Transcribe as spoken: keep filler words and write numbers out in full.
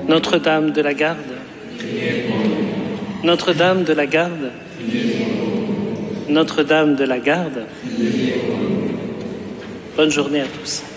Notre-Dame de la Garde, Notre-Dame de la Garde, Notre-Dame de la Garde. Bonne journée à tous.